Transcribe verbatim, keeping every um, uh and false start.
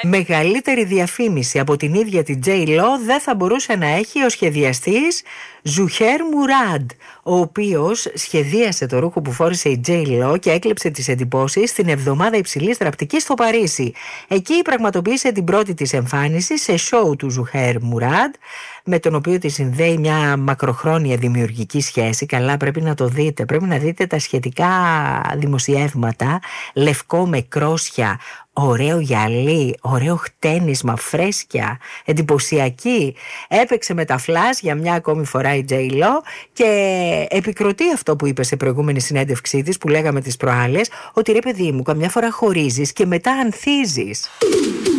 Μεγαλύτερη διαφήμιση από την ίδια την J-Lo δεν θα μπορούσε να έχει ο σχεδιαστής Ζουχέρ Μουράντ, ο οποίος σχεδίασε το ρούχο που φόρησε η J-Lo και έκλεψε τις εντυπώσεις στην εβδομάδα υψηλής θραπτικής στο Παρίσι. Εκεί πραγματοποίησε την πρώτη της εμφάνιση σε σόου του Ζουχέρ Μουράντ, με τον οποίο τη συνδέει μια μακροχρόνια δημιουργική σχέση. Καλά, πρέπει να το δείτε, πρέπει να δείτε τα σχετικά δημοσιεύματα. Λευκό με κρόσια, ωραίο γυαλί, ωραίο χτένισμα, φρέσκια, εντυπωσιακή. Έπαιξε με τα φλας για μια ακόμη φορά η J-Lo και επικροτεί αυτό που είπε σε προηγούμενη συνέντευξή της, που λέγαμε τις προάλλες, ότι ρε παιδί μου, καμιά φορά χωρίζεις και μετά ανθίζεις.